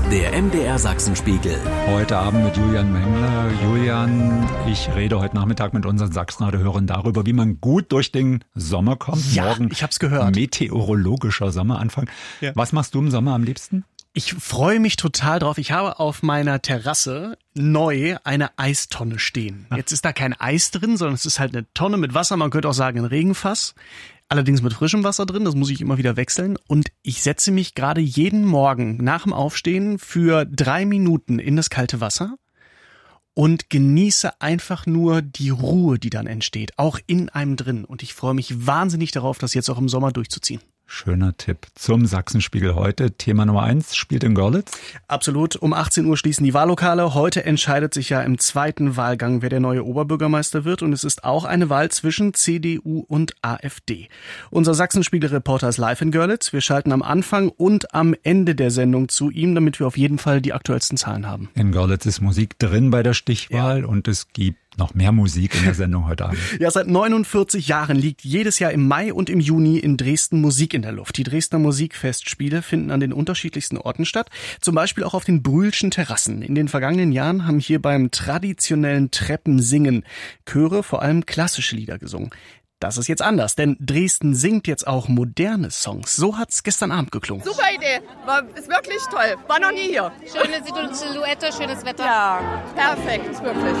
Der MDR Sachsenspiegel. Heute Abend mit Julian Mengler. Julian, ich rede heute Nachmittag mit unseren Sachsenradio-Hörern darüber, wie man gut durch den Sommer kommt. Ja, Morgen ich hab's gehört. Meteorologischer Sommeranfang. Ja. Was machst du im Sommer am liebsten? Ich freue mich total drauf. Ich habe auf meiner Terrasse neu eine Eistonne stehen. Jetzt ist da kein Eis drin, sondern es ist halt eine Tonne mit Wasser. Man könnte auch sagen ein Regenfass. Allerdings mit frischem Wasser drin, das muss ich immer wieder wechseln. Und ich setze mich gerade jeden Morgen nach dem Aufstehen für 3 Minuten in das kalte Wasser und genieße einfach nur die Ruhe, die dann entsteht, auch in einem drin. Und ich freue mich wahnsinnig darauf, das jetzt auch im Sommer durchzuziehen. Schöner Tipp zum Sachsenspiegel heute. Thema Nummer 1 spielt in Görlitz. Absolut. Um 18 Uhr schließen die Wahllokale. Heute entscheidet sich ja im zweiten Wahlgang, wer der neue Oberbürgermeister wird. Und es ist auch eine Wahl zwischen CDU und AfD. Unser Sachsenspiegel-Reporter ist live in Görlitz. Wir schalten am Anfang und am Ende der Sendung zu ihm, damit wir auf jeden Fall die aktuellsten Zahlen haben. In Görlitz ist Musik drin bei der Stichwahl und es gibt noch mehr Musik in der Sendung heute Abend. Ja, seit 49 Jahren liegt jedes Jahr im Mai und im Juni in Dresden Musik in der Luft. Die Dresdner Musikfestspiele finden an den unterschiedlichsten Orten statt, zum Beispiel auch auf den Brühlschen Terrassen. In den vergangenen Jahren haben hier beim traditionellen Treppensingen Chöre vor allem klassische Lieder gesungen. Das ist jetzt anders, denn Dresden singt jetzt auch moderne Songs. So hat's gestern Abend geklungen. Super Idee, ist wirklich toll. War noch nie hier. Schöne Silhouette, schönes Wetter. Ja, perfekt, wirklich.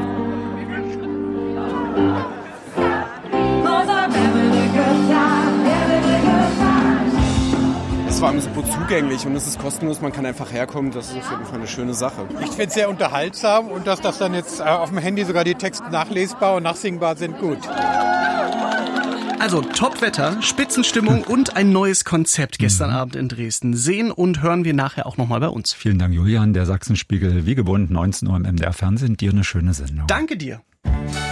Es war super zugänglich und es ist kostenlos, man kann einfach herkommen, das ist auf jeden Fall eine schöne Sache. Ich finde es sehr unterhaltsam und dass das dann jetzt auf dem Handy sogar die Texte nachlesbar und nachsingbar sind, gut. Also Top-Wetter, Spitzenstimmung und ein neues Konzept gestern Abend in Dresden. Sehen und hören wir nachher auch nochmal bei uns. Vielen Dank, Julian. Der Sachsenspiegel, wie gewohnt, 19 Uhr im MDR Fernsehen. Dir eine schöne Sendung. Danke dir.